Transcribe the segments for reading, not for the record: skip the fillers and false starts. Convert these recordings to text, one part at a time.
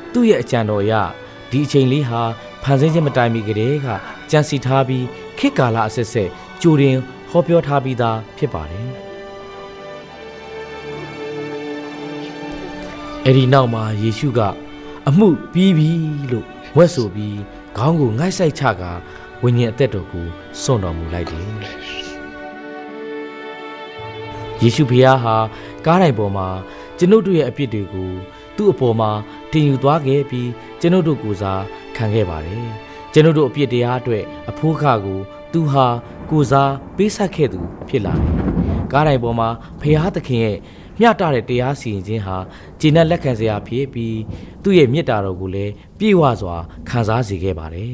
သူ့ရဲ့အကြံတော်အရဒီအချိန်လေးဟာဖန်ဆင်းခြင်းမတိုင်မီကတည်းကကြံစီထားပြီးခေတ်ကာလအဆက်ဆက်ကြိုတင်ဟောပြောထားပြီးသားဖြစ်ပါတယ်အဲ့ဒီနောက်မှာယေရှုကအမှုပြီးပြီလို့ဝက်ဆိုပြီးခေါင်းကိုငိုက်ဆိုင်ချကဝိညာဉ်အသက်တော်ကိုစွန့်တော်မူလိုက်တယ်ယေရှုဖခင်ဟာကားတိုင်ပေါ်မှာကျွန်ုပ်တို့ရဲ့အပြစ်တွေကိုသူ့အပေါ်မှာတင်ယူသွားခဲ့ပြီးကျွန်ုပ်တို့ကိုစားခံခဲ့ပါတယ်ကျွန်ုပ်တို့အပြစ်တရားအတွက်အဖိုးခကိုသူဟာကိုစားပေးဆက်ခဲ့သူဖြစ်လာတယ်ကားတိုင်ပေါ်မှာဖခင်သခင်ရဲ့မျှတတဲ့တရားစီရင်ခြင်းဟာကျေနပ်လက်ခံစရာဖြစ်ပြီးသူ့ရဲ့မေတ္တာတော်ကိုလည်းပြည့်ဝစွာခံစားစေခဲ့ပါတယ်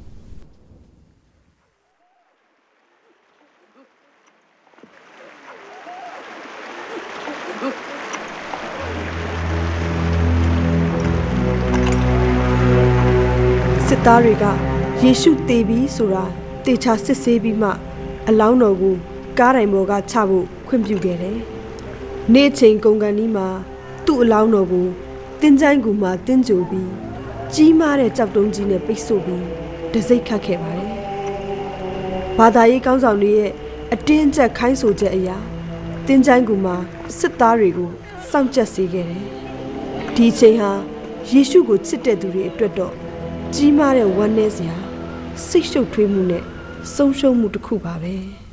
စစ်သားတွေကယေရှုသေပြီဆိုတာတေချာစစ်ဆေးပြီးမှအလောင်းတော်ကိုကားတိုင်ပေါ်ကချဖို့ခွင့်ပြုခဲ့တယ်။နေ့ချိန်ကုန်ကန်ဒီမှာသူ့အလောင်းတော်ကိုတင်းချိုင်းကူမှာတင်းကြိုပြီးကြီးမားတဲ့ကြောက်တုံးကြီးနဲ့ပိတ်ဆို့ပြီးတစိမ့်ခတ်ခဲ့ပါတယ်။ဘာသာရေးကောင်းဆောင်တွေရဲ့အတင်းအကျပ်ခိုင်းဆိုချက်အရာတင်းချိုင်းကူမှာစစ်သားတွေကိုစောင့်ကြပ်စေခဲ့တယ်။ဒီချိန်ဟာယေရှုကိုချစ်တဲ့သူတွေအတွက်တော့ကြီးမားတဲ့ဝမ်းနည်းစရာစိတ်ရှုပ်ထွေးမှုနဲ့ဆုံးရှုံးမှုတစ်ခုပါပဲ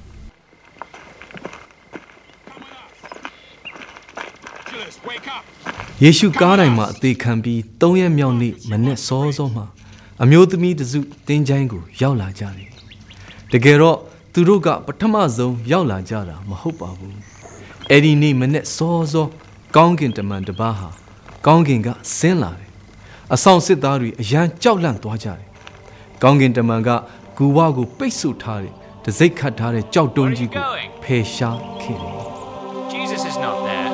ယေရှုကားတိုင်မှာအသေးခံပြီး3ရက်မြောက်နေ့မနေ့စောစောမှာအမျိုးသမီးတစုတင်းချိုင်းကိုရောက်လာကြတယ်တကယ်တော့သူတို့ကပထမဆုံးရောက်လာကြတာမဟုတ်ပါဘူးအဲ့ဒီနေ့မနေ့စောစောကောင်းကင်တမန်တစ်ပါးဟာကောင်းကင်ကဆင်းလာတယ်အဆောင်စစ်သားတွေအရန်ကြောက်လန့်သွားကြတယ်။ကောင်းကင်တမန်ကဂူဝါကိုပိတ်ဆို့ထားတဲ့တစိမ့်ခတ်ထားတဲ့ကြောက်တုံးကြီးကိုဖယ်ရှားခဲ့တယ်။ Jesus is not there.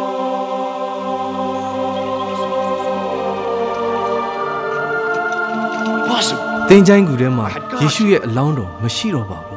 တင်းချိုင်းကူထဲမှာယေရှုရဲ့အလောင်းတော်မရှိတော့ပါဘူး